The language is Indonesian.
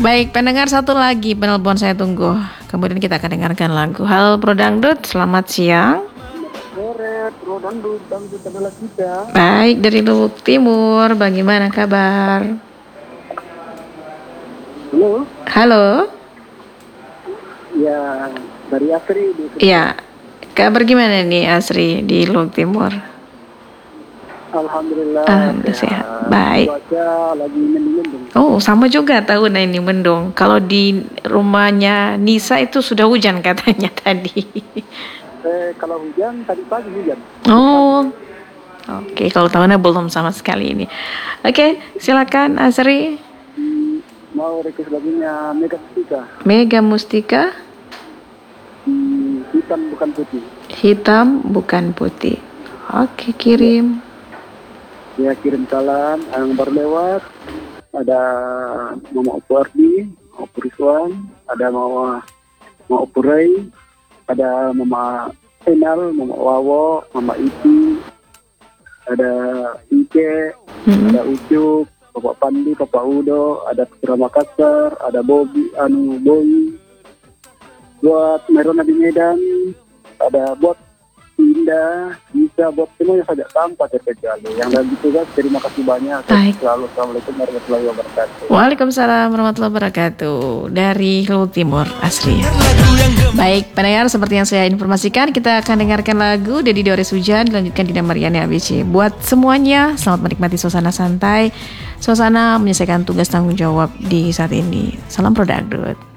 Baik, pendengar satu lagi penelpon saya tunggu. Kemudian kita akan dengarkan lagu. Halo Bro Dangdut, selamat siang. Sore, Bro Dangdut adalah kita. Baik, dari Lubuk Timur, bagaimana kabar? Halo? Halo? Ya, dari Asri. Iya, kabar gimana nih Asri di Lubuk Timur? Alhamdulillah Sehat. Baik. Cuaca lagi mendung-mendung. Oh, sama juga tahun ini mendung. Kalau di rumahnya Nisa itu sudah hujan katanya tadi. Kalau hujan, tadi pagi hujan. Oh, oke. Kalau tahunnya belum sama sekali ini. Oke, silakan Asri. Mau request lagunya Mega Mustika. Mega Mustika. Hitam bukan putih. Hitam bukan putih. Oke, kirim. Ya, kirim salam yang baru lewat. Ada Mama Opu Ardi, Opu Rizwan, ada Mama Opu Ray, ada Mama Enal, Mama Wawo, Mama Iti, ada Ike, ada Ucup, Bapak Pandi, Bapak Udo, ada Putra Makassar, ada Bobi, Boy, buat Merona di Medan, ada buat Indah, bisa buat semuanya saja tanpa terkecuali. Yang lagi tugas, terima kasih banyak. Baik. Selalu Assalamualaikum warahmatullahi wabarakatuh. Waalaikumsalam warahmatullahi wabarakatuh. Dari Lubuk Timur, Asri. Baik, pendengar, seperti yang saya informasikan, kita akan dengarkan lagu Dedi Dores Hujan, dilanjutkan Dina Mariani ABC. Buat semuanya, selamat menikmati suasana santai, suasana menyelesaikan tugas tanggung jawab di saat ini. Salam Pro Dangdut.